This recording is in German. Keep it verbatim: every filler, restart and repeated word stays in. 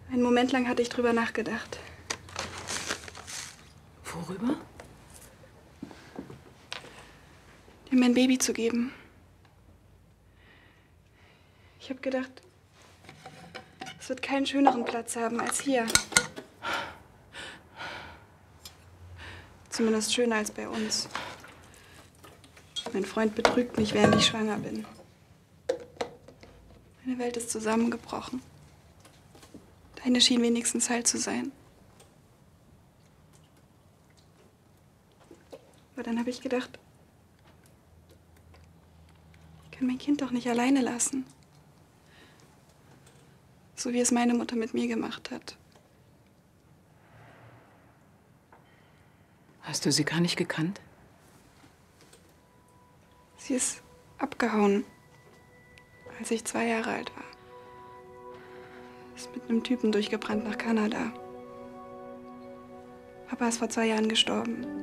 Einen Moment lang hatte ich drüber nachgedacht. Worüber? Dir mein Baby zu geben. Ich habe gedacht, es wird keinen schöneren Platz haben als hier. Zumindest schöner als bei uns. Mein Freund betrügt mich, während ich schwanger bin. Meine Welt ist zusammengebrochen. Deine schien wenigstens heil zu sein. Aber dann habe ich gedacht, ich kann mein Kind doch nicht alleine lassen. So wie es meine Mutter mit mir gemacht hat. Hast du sie gar nicht gekannt? Sie ist abgehauen, als ich zwei Jahre alt war. Ist mit einem Typen durchgebrannt nach Kanada. Papa ist vor zwei Jahren gestorben.